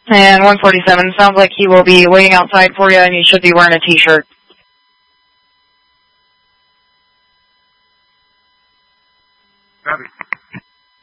And 147, sounds like he will be waiting outside for you, and you should be wearing a T-shirt. Copy.